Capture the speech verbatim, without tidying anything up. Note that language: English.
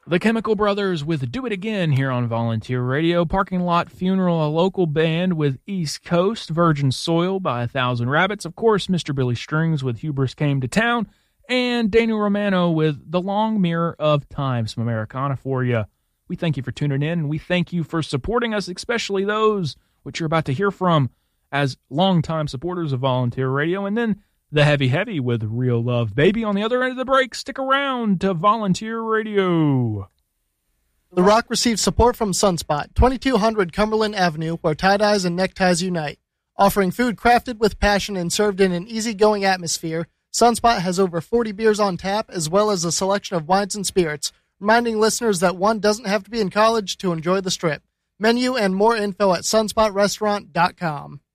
The Chemical Brothers with Do It Again here on Volunteer Radio. Parking Lot Funeral, a local band with East Coast. Virgin Soil by A Thousand Rabbits. Of course, Mister Billy Strings with Hubris Came to Town. And Daniel Romano with The Long Mirror of Time. Some Americana for you. We thank you for tuning in, and we thank you for supporting us, especially those which you're about to hear from as longtime supporters of Volunteer Radio. And then The Heavy Heavy with Real Love Baby on the other end of the break. Stick around to Volunteer Radio. The Rock received support from Sunspot, twenty-two hundred Cumberland Avenue, where tie-dyes and neckties unite. Offering food crafted with passion and served in an easygoing atmosphere, Sunspot has over forty beers on tap, as well as a selection of wines and spirits, reminding listeners that one doesn't have to be in college to enjoy the Strip. Menu and more info at sunspot restaurant dot com.